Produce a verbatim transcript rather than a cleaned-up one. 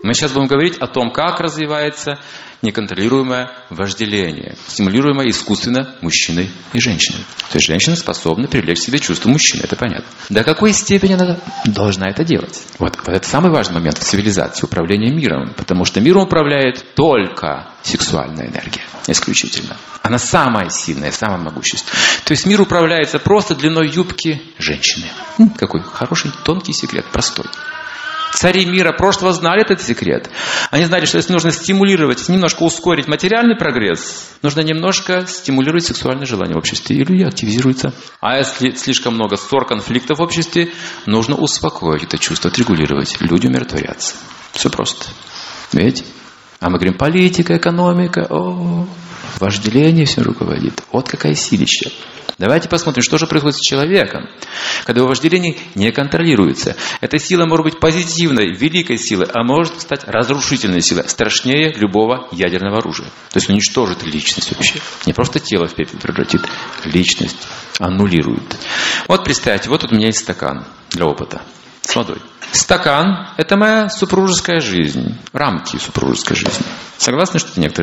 Мы сейчас будем говорить о том, как развивается неконтролируемое вожделение, стимулируемое искусственно мужчиной и женщиной. То есть женщина способна привлечь к себе чувство мужчины, это понятно. До какой степени она должна это делать? Вот, вот это самый важный момент в цивилизации, управления миром. Потому что миром управляет только сексуальная энергия, исключительно. Она самая сильная, самая могущественная. То есть мир управляется просто длиной юбки женщины. Какой хороший, тонкий секрет, простой. Цари мира прошлого знали этот секрет. Они знали, что если нужно стимулировать, немножко ускорить материальный прогресс, нужно немножко стимулировать сексуальное желание в обществе, и люди активизируются. А если слишком много ссор, конфликтов в обществе, нужно успокоить это чувство, отрегулировать. Люди умиротворятся. Все просто. Видите? А мы говорим, политика, экономика, о, вожделение всем руководит. Вот какая силища. Давайте посмотрим, что же происходит с человеком, когда его вожделение не контролируется. Эта сила может быть позитивной, великой силой, а может стать разрушительной силой, страшнее любого ядерного оружия. То есть уничтожит личность вообще. Не просто тело в пепел превратит, личность аннулирует. Вот представьте, вот тут у меня есть стакан для опыта с водой. Стакан – это моя супружеская жизнь, рамки супружеской жизни. Согласны, что это некоторые